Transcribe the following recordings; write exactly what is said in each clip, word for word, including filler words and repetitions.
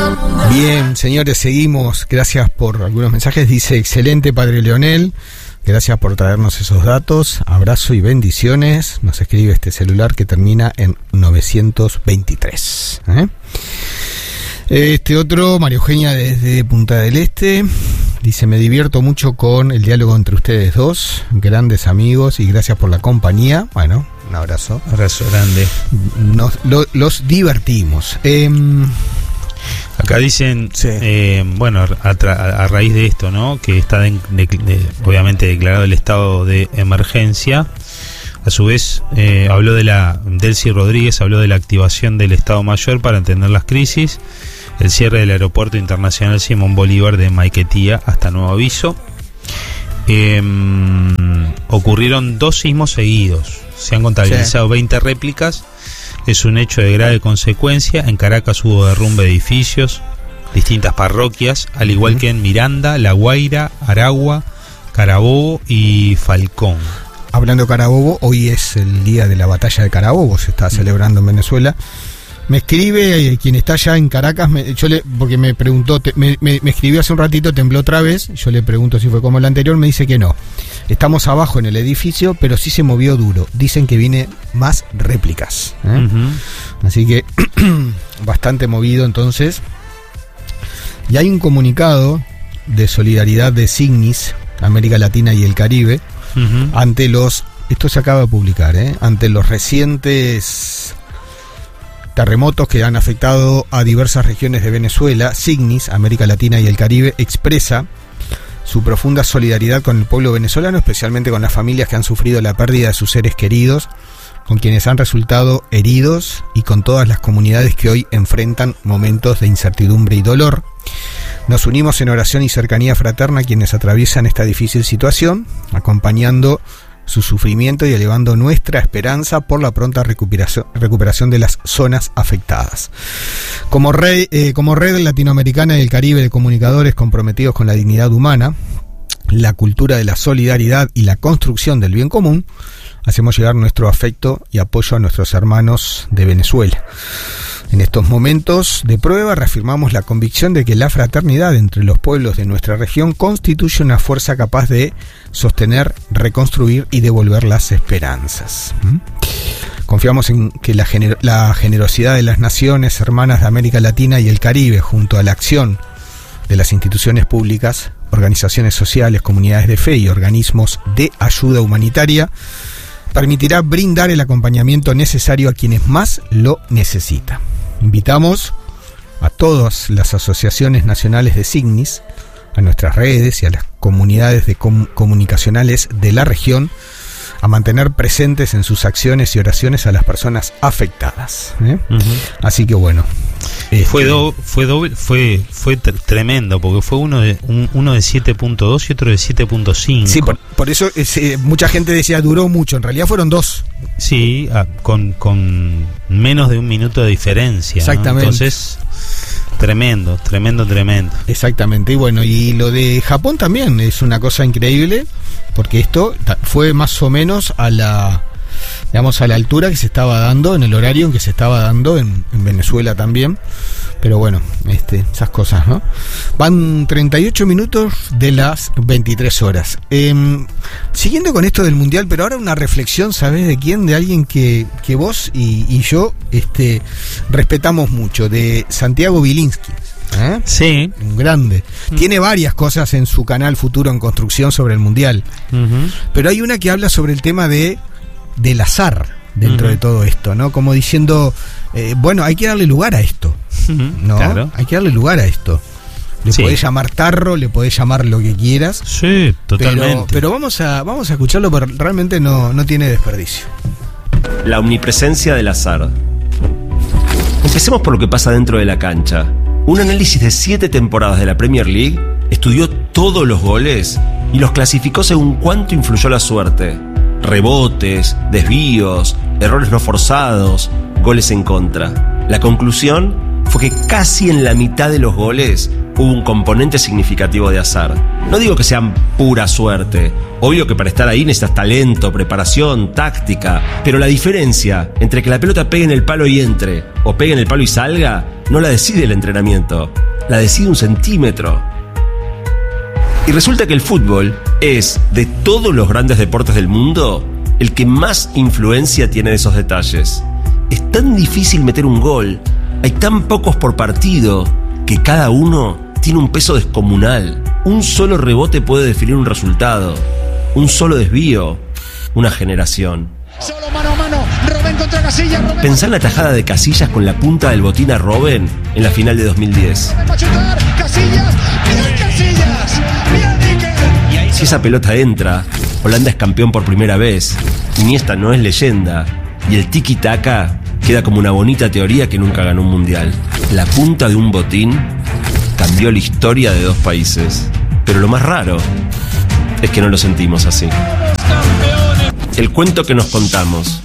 Bien, señores, seguimos. Gracias por algunos mensajes. Dice, excelente, padre Leonel. Gracias por traernos esos datos. Abrazo y bendiciones. Nos escribe este celular que termina en novecientos veintitrés. ¿Eh? Este otro, María Eugenia desde Punta del Este. Dice, me divierto mucho con el diálogo entre ustedes dos. Grandes amigos y gracias por la compañía. Bueno, un abrazo. Abrazo grande. Nos, lo, los divertimos. Eh, Acá dicen, sí. eh, bueno, a, a, a raíz de esto, ¿no? Que está de, de, de, obviamente declarado el estado de emergencia. A su vez, eh, habló de la, Delcy Rodríguez habló de la activación del Estado Mayor para entender las crisis, el cierre del Aeropuerto Internacional Simón Bolívar de Maiquetía hasta nuevo aviso. Eh, ocurrieron dos sismos seguidos, se han contabilizado sí. veinte réplicas. Es un hecho de grave consecuencia. En Caracas hubo derrumbe de edificios, distintas parroquias, al igual uh-huh. que en Miranda, La Guaira, Aragua, Carabobo y Falcón. Hablando de Carabobo, hoy es el día de la batalla de Carabobo, se está uh-huh. celebrando en Venezuela. Me escribe eh, quien está allá en Caracas, me, yo le, porque me preguntó, te, me, me, me escribió hace un ratito, tembló otra vez, yo le pregunto si fue como el anterior, me dice que no. Estamos abajo en el edificio, pero sí se movió duro. Dicen que viene más réplicas. ¿eh? Uh-huh. Así que bastante movido entonces. Y hay un comunicado de solidaridad de Signis, América Latina y el Caribe, uh-huh. ante los, esto se acaba de publicar, ¿eh? ante los recientes terremotos que han afectado a diversas regiones de Venezuela. Signis, América Latina y el Caribe, expresa su profunda solidaridad con el pueblo venezolano, especialmente con las familias que han sufrido la pérdida de sus seres queridos, con quienes han resultado heridos y con todas las comunidades que hoy enfrentan momentos de incertidumbre y dolor. Nos unimos en oración y cercanía fraterna a quienes atraviesan esta difícil situación, acompañando su sufrimiento y elevando nuestra esperanza por la pronta recuperación, recuperación de las zonas afectadas. Como red, eh, como red latinoamericana y el Caribe de comunicadores comprometidos con la dignidad humana, la cultura de la solidaridad y la construcción del bien común, hacemos llegar nuestro afecto y apoyo a nuestros hermanos de Venezuela. En estos momentos de prueba reafirmamos la convicción de que la fraternidad entre los pueblos de nuestra región constituye una fuerza capaz de sostener, reconstruir y devolver las esperanzas. ¿Mm? Confiamos en que la, gener- la generosidad de las naciones hermanas de América Latina y el Caribe, junto a la acción de las instituciones públicas, organizaciones sociales, comunidades de fe y organismos de ayuda humanitaria, permitirá brindar el acompañamiento necesario a quienes más lo necesitan. Invitamos a todas las asociaciones nacionales de Signis, a nuestras redes y a las comunidades de com- comunicacionales de la región a mantener presentes en sus acciones y oraciones a las personas afectadas. ¿eh? Uh-huh. Así que bueno. Este... Fue do, fue doble, fue fue t- tremendo, porque fue uno de un, uno de siete punto dos y otro de siete punto cinco. Sí, por, por eso es, eh, mucha gente decía duró mucho, en realidad fueron dos. Sí, ah, con, con menos de un minuto de diferencia. Exactamente. ¿no? Entonces, tremendo, tremendo, tremendo. Exactamente, y bueno, y lo de Japón también es una cosa increíble, porque esto fue más o menos a la, digamos, a la altura que se estaba dando, en el horario en que se estaba dando en, en Venezuela también, pero bueno, este, esas cosas, ¿no? Van treinta y ocho minutos de las veintitrés horas. Eh, siguiendo con esto del Mundial, pero ahora una reflexión, ¿sabés de quién? De alguien que, que vos y, y yo este, respetamos mucho, de Santiago Bilinsky. ¿Eh? Sí. Un grande. Mm. Tiene varias cosas en su canal Futuro en Construcción sobre el Mundial. Uh-huh. Pero hay una que habla sobre el tema de del azar dentro uh-huh. de todo esto, ¿no? Como diciendo, eh, bueno, hay que darle lugar a esto. Uh-huh. ¿No? Claro. Hay que darle lugar a esto. Le sí. podés llamar tarro, le podés llamar lo que quieras. Sí, totalmente. Pero, pero vamos a vamos a escucharlo porque realmente no, no tiene desperdicio. La omnipresencia del azar. Empecemos por lo que pasa dentro de la cancha. Un análisis de siete temporadas de la Premier League estudió todos los goles y los clasificó según cuánto influyó la suerte. Rebotes, desvíos, errores no forzados, goles en contra. La conclusión fue que casi en la mitad de los goles hubo un componente significativo de azar. No digo que sean pura suerte. Obvio que para estar ahí necesitas talento, preparación, táctica. Pero la diferencia entre que la pelota pegue en el palo y entre, o pegue en el palo y salga, no la decide el entrenamiento, la decide un centímetro. Y resulta que el fútbol es, de todos los grandes deportes del mundo, el que más influencia tiene de esos detalles. Es tan difícil meter un gol, hay tan pocos por partido, que cada uno tiene un peso descomunal. Un solo rebote puede definir un resultado, un solo desvío, una generación. Solo mano a mano, Robben contra Casillas. Robben. Pensá en la tajada de Casillas con la punta del botín a Robben en la final de dos mil diez. Va a chutar, Casillas, bien Casillas, bien Iker. Si esa pelota entra, Holanda es campeón por primera vez. Iniesta no es leyenda. Y el tiki-taka queda como una bonita teoría que nunca ganó un mundial. La punta de un botín cambió la historia de dos países. Pero lo más raro es que no lo sentimos así. El cuento que nos contamos.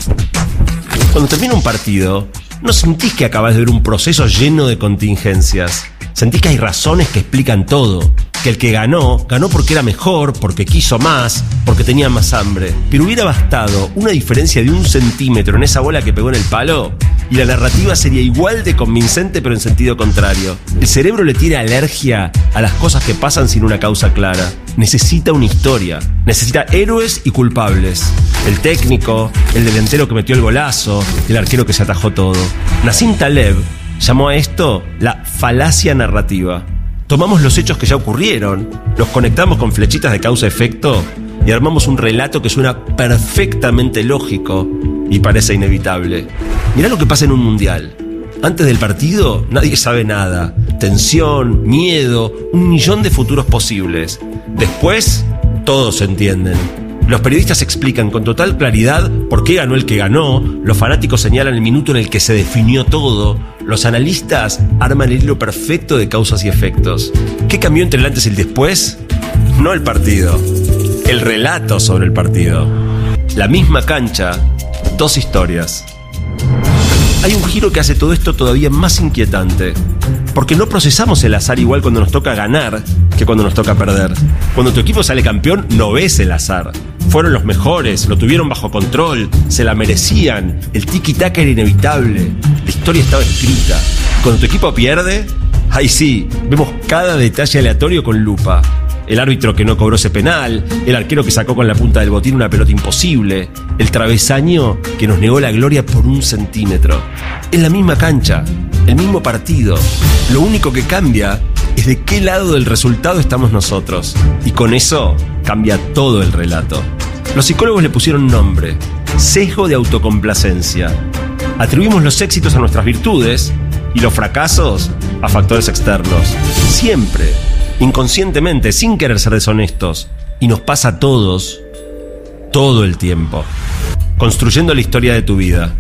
Cuando termina un partido, no sentís que acabás de ver un proceso lleno de contingencias. Sentís que hay razones que explican todo. Que el que ganó, ganó porque era mejor, porque quiso más, porque tenía más hambre. Pero hubiera bastado una diferencia de un centímetro en esa bola que pegó en el palo y la narrativa sería igual de convincente, pero en sentido contrario. El cerebro le tiene alergia a las cosas que pasan sin una causa clara. Necesita una historia. Necesita héroes y culpables. El técnico, el delantero que metió el golazo, el arquero que se atajó todo. Nassim Taleb llamó a esto la falacia narrativa. Tomamos los hechos que ya ocurrieron, los conectamos con flechitas de causa-efecto y armamos un relato que suena perfectamente lógico y parece inevitable. Mirá lo que pasa en un mundial. Antes del partido, nadie sabe nada. Tensión, miedo, un millón de futuros posibles. Después, todos se entienden. Los periodistas explican con total claridad por qué ganó el que ganó, los fanáticos señalan el minuto en el que se definió todo, los analistas arman el hilo perfecto de causas y efectos. ¿Qué cambió entre el antes y el después? No el partido, el relato sobre el partido. La misma cancha, dos historias. Hay un giro que hace todo esto todavía más inquietante, porque no procesamos el azar igual cuando nos toca ganar que cuando nos toca perder. Cuando tu equipo sale campeón, no ves el azar. Fueron los mejores, lo tuvieron bajo control, se la merecían, el tiki-taka era inevitable, la historia estaba escrita. Cuando tu equipo pierde, ahí sí, vemos cada detalle aleatorio con lupa. El árbitro que no cobró ese penal, el arquero que sacó con la punta del botín una pelota imposible, el travesaño que nos negó la gloria por un centímetro. Es la misma cancha, el mismo partido. Lo único que cambia es de qué lado del resultado estamos nosotros. Y con eso cambia todo el relato. Los psicólogos le pusieron nombre: sesgo de autocomplacencia. Atribuimos los éxitos a nuestras virtudes y los fracasos a factores externos. Siempre, inconscientemente, sin querer ser deshonestos. Y nos pasa a todos, todo el tiempo. Construyendo la historia de tu vida.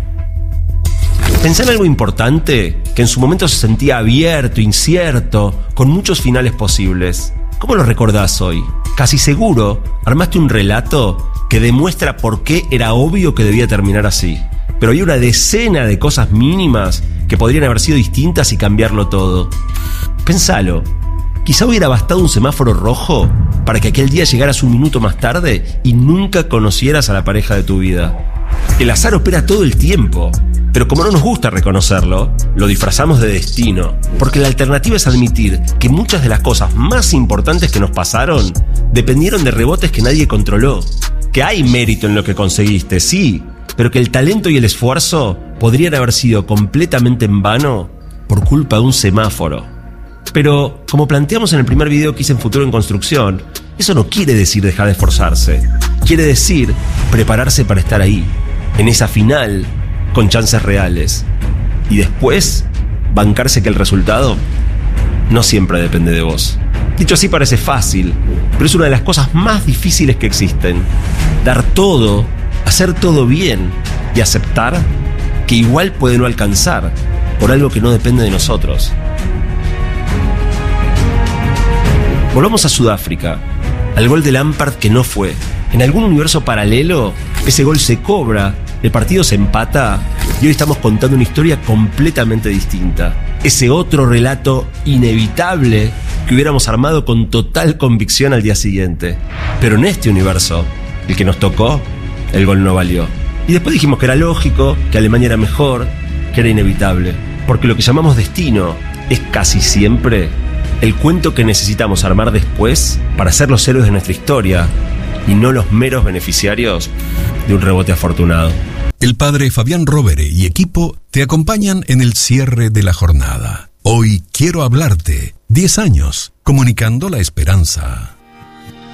Pensá en algo importante que en su momento se sentía abierto, incierto, con muchos finales posibles. ¿Cómo lo recordás hoy? Casi seguro armaste un relato que demuestra por qué era obvio que debía terminar así. Pero hay una decena de cosas mínimas que podrían haber sido distintas y cambiarlo todo. Pensalo. Quizá hubiera bastado un semáforo rojo para que aquel día llegaras un minuto más tarde y nunca conocieras a la pareja de tu vida. El azar opera todo el tiempo, pero como no nos gusta reconocerlo, lo disfrazamos de destino, porque la alternativa es admitir que muchas de las cosas más importantes que nos pasaron dependieron de rebotes que nadie controló, que hay mérito en lo que conseguiste, sí, pero que el talento y el esfuerzo podrían haber sido completamente en vano por culpa de un semáforo. Pero, como planteamos en el primer video que hice en Futuro en Construcción, eso no quiere decir dejar de esforzarse. Quiere decir prepararse para estar ahí, en esa final, con chances reales. Y después, bancarse que el resultado no siempre depende de vos. Dicho así parece fácil, pero es una de las cosas más difíciles que existen. Dar todo, hacer todo bien y aceptar que igual puede no alcanzar por algo que no depende de nosotros. Volvamos a Sudáfrica, al gol de Lampard que no fue. En algún universo paralelo, ese gol se cobra, el partido se empata y hoy estamos contando una historia completamente distinta. Ese otro relato inevitable que hubiéramos armado con total convicción al día siguiente. Pero en este universo, el que nos tocó, el gol no valió. Y después dijimos que era lógico, que Alemania era mejor, que era inevitable. Porque lo que llamamos destino es casi siempre el cuento que necesitamos armar después para ser los héroes de nuestra historia y no los meros beneficiarios de un rebote afortunado. El padre Fabián Rovere y equipo te acompañan en el cierre de la jornada. Hoy quiero hablarte. diez años, comunicando la esperanza.